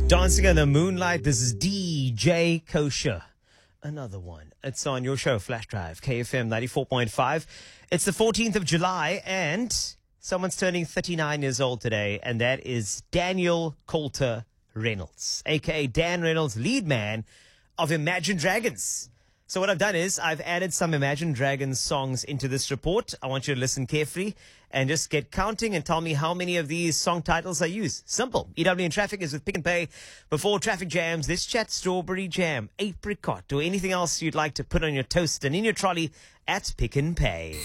Dancing in the Moonlight. This is DJ Kosher. Another one. It's on your show, Flash Drive, KFM 94.5. It's the 14th of July, and someone's turning 39 years old today, and that is Daniel Coulter Reynolds, a.k.a. Dan Reynolds, lead man of Imagine Dragons. So what I've done is I've added some Imagine Dragons songs into this report. I want you to listen carefully and just get counting and tell me how many of these song titles I use. Simple. EW in Traffic is with Pick and Pay. Before traffic jams, let's chat strawberry jam, apricot, or anything else you'd like to put on your toast and in your trolley at Pick and Pay.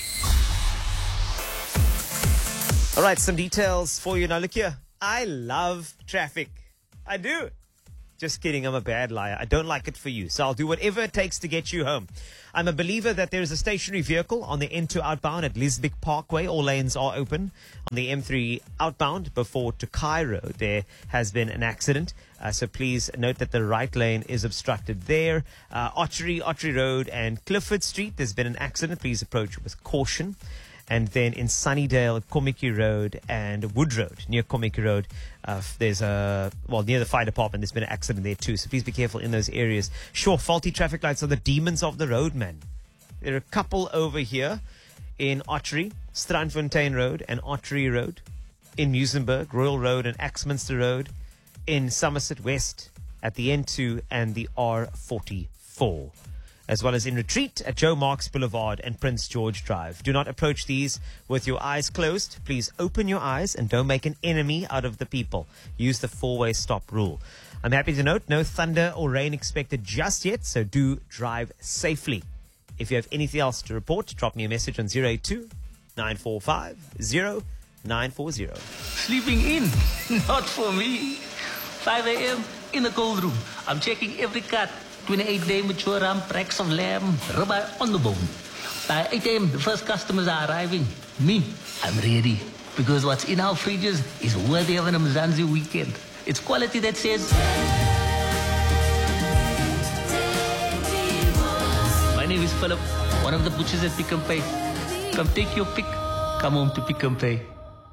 All right, some details for you. Now, look here. I love traffic. I do. Just kidding, I'm a bad liar. I don't like it for you, so I'll do whatever it takes to get you home. I'm a believer that there is a stationary vehicle on the N2 outbound at Lisbik Parkway. All lanes are open. On the M3 outbound before to Cairo, there has been an accident. So please note that the right lane is obstructed there. Ottery Road and Clifford Street, there's been an accident. Please approach with caution. And then in Sunnydale, Komiki Road and Wood Road, near Komiki Road, there's near the fire department, there's been an accident there too. So please be careful in those areas. Sure, faulty traffic lights are the demons of the road, man. There are a couple over here in Ottery, Strandfontein Road and Ottery Road, in Muizenberg, Royal Road and Axminster Road, in Somerset West at the N2 and the R44. As well as in Retreat at Joe Marks Boulevard and Prince George Drive. Do not approach these with your eyes closed. Please open your eyes and don't make an enemy out of the people. Use the four-way stop rule. I'm happy to note no thunder or rain expected just yet, so do drive safely. If you have anything else to report, drop me a message on 082-945-0940. Sleeping in? Not for me. 5 a.m. in the cold room. I'm checking every cut. 28-day mature ram, tracks of lamb, ribeye on the bone. By 8 a.m., the first customers are arriving. Me, I'm ready. Because what's in our fridges is worthy of an Mzansi weekend. It's quality that says... My name is Philip, one of the butchers at Pick and Pay. Come take your pick. Come home to Pick and Pay.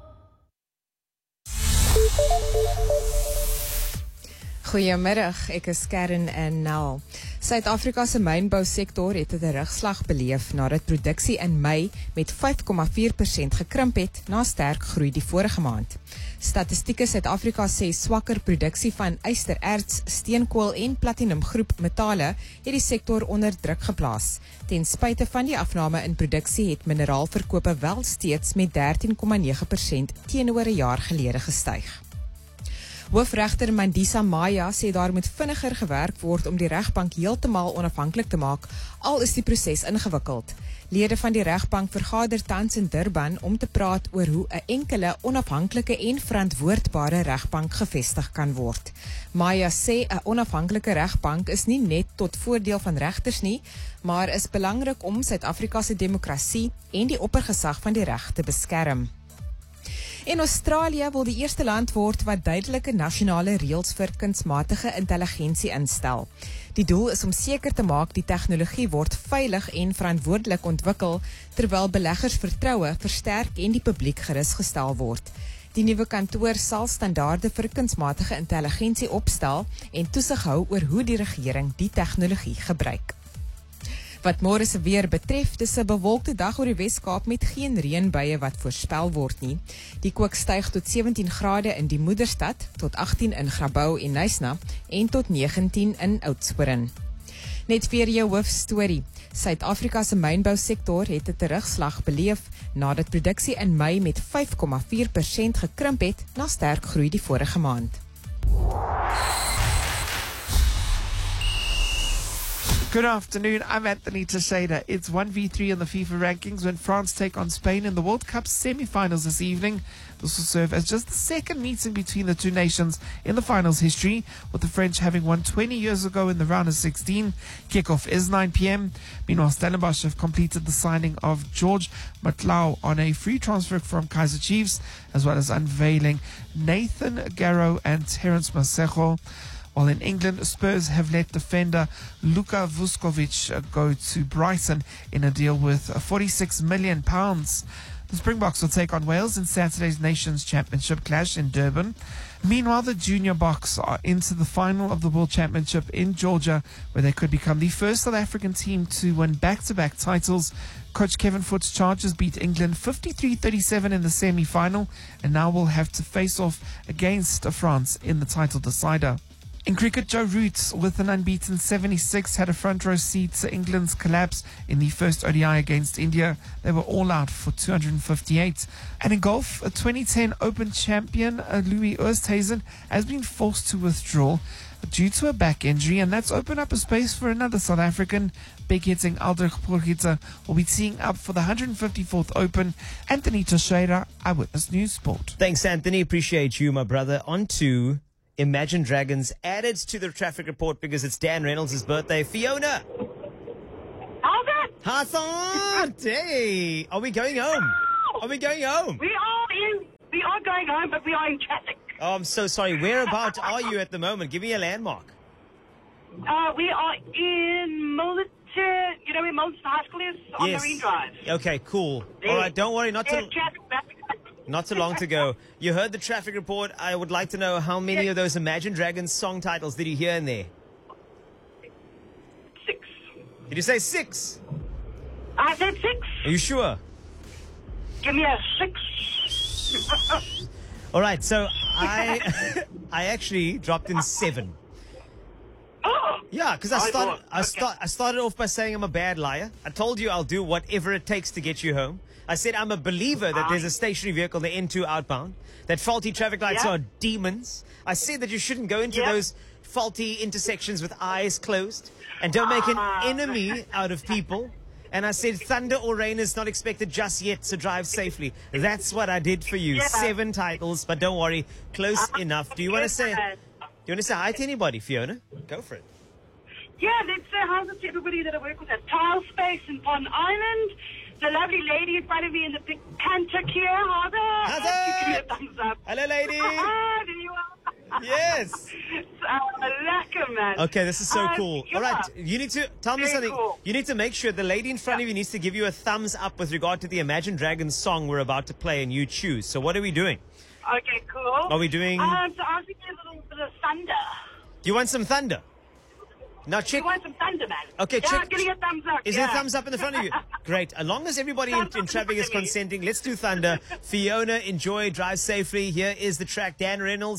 Goeiemiddag, ek is Karen en Nel. Suid-Afrika se mynbousektor het 'n terugslag beleef nadat produksie in Mei met 5,4% gekrimp het na sterk groei die vorige maand. Statistieke Suid-Afrika sê swakker produksie van ystererts, steenkool en platinumgroep metale het die sektor onder druk geplaas. Ten spyte van die afname in produksie het mineraalverkope wel steeds met 13,9% teenoor 'n jaar gelede gestyg. Hoofregter Mandisa Maya sê daar moet vinniger gewerk word om die regbank heeltemal onafhanklik te maak, al is die proses ingewikkeld. Lede van die regbank vergader tans in Durban om te praat oor hoe 'n enkele onafhanklike en verantwoordbare regbank gevestig kan word. Maya sê 'n onafhanklike regbank is nie net tot voordeel van regters nie, maar is belangrik om Suid-Afrika se demokrasie en die oppergesag van die reg te beskerm. En Australië wil die eerste land word wat duidelike nasionale reëls vir kunsmatige intelligensie instel. Die doel is om seker te maak die tegnologie word veilig en verantwoordelik ontwikkel, terwyl beleggers vertroue versterk en die publiek gerusgestel word. Die nuwe kantoor sal standaarde vir kunsmatige intelligensie opstel en toesig hou oor hoe die regering die tegnologie gebruik. Wat môre se weer betref, dis 'n bewolkte dag oor die Wes-Kaap met geen reënbuie wat voorspel word nie. Die kook styg tot 17 grade in die moederstad, tot 18 in Grabouw en Nyasa en tot 19 in Oudtshoorn. Net weer jou hoofstorie. Suid-Afrika se mynbousektor het 'n terugslag beleef nadat produksie in Mei met 5,4% gekrimp het na sterk groei die vorige maand. Good afternoon, I'm Anthony Teixeira. It's 1v3 in the FIFA rankings when France take on Spain in the World Cup semi-finals this evening. This will serve as just the second meeting between the two nations in the finals history, with the French having won 20 years ago in the round of 16. Kickoff is 9 p.m. Meanwhile, Stellenbosch have completed the signing of George Matlau on a free transfer from Kaizer Chiefs, as well as unveiling Nathan Garrow and Terence Masejo. While in England, Spurs have let defender Luka Vuskovic go to Brighton in a deal worth £46 million. The Springboks will take on Wales in Saturday's Nations Championship clash in Durban. Meanwhile, the Junior Boks are into the final of the World Championship in Georgia, where they could become the first South African team to win back-to-back titles. Coach Kevin Foot's Chargers beat England 53-37 in the semi-final, and now will have to face off against France in the title decider. In cricket, Joe Root, with an unbeaten 76, had a front row seat to England's collapse in the first ODI against India. They were all out for 258. And in golf, a 2010 Open champion, Louis Oosthuizen, has been forced to withdraw due to a back injury, and that's opened up a space for another South African. Big-hitting Aldrich Pogačar will be teeing up for the 154th Open. Anthony Teixeira, Eyewitness News Sport. Thanks, Anthony. Appreciate you, my brother. On to Imagine Dragons added to the traffic report because it's Dan Reynolds' birthday. Fiona! Albert! Hassan! Hey! Are we going home? Are we going home? We are going home, but we are in traffic. Oh, I'm so sorry. Whereabouts are you at the moment? Give me a landmark. We are in Milton, you know where Milton High School is? On Yes. Marine Drive. Okay, cool. All right, don't worry. Not There's too, traffic. not too long to go. You heard the traffic report. I would like to know how many of those Imagine Dragons song titles did you hear in there? 6. Did you say 6? I said 6. Are you sure? Give me a 6. All right, so I actually dropped in 7. Oh, Yeah, because I started off by saying I'm a bad liar. I told you I'll do whatever it takes to get you home. I said I'm a believer that there's a stationary vehicle, the N2 outbound, that faulty traffic lights Yeah. are demons. I said that you shouldn't go into Yeah. those faulty intersections with eyes closed and don't make an enemy out of people. And I said thunder or rain is not expected just yet, so drive safely. That's what I did for you. Yeah. 7 titles, but don't worry, close enough. Do you want to say? Yes. Do you want to say hi to anybody, Fiona? Go for it. Yeah, let's say hi to everybody that I work with at Tile Space in Pond Island. The lovely lady in front of me in the big canter here, Heather. Heather! Give me a thumbs up. Hello, lady. Ah, there you are. Yes. Lekker, man. Okay, this is so cool. yeah. All right, you need to tell me Very something. cool. You need to make sure the lady in front of you needs to give you a thumbs up with regard to the Imagine Dragons song we're about to play, and you choose. So what are we doing? Okay, cool. Are we doing? So I was thinking a little bit of thunder. You want some thunder? Now check. You want some thunder, man? Okay, yeah, check. Give me a thumbs up. Is there a thumbs up in the front of you? Great. As long as everybody Thumbs up in in traffic is front of me. consenting, let's do thunder. Fiona, enjoy, drive safely. Here is the track. Dan Reynolds.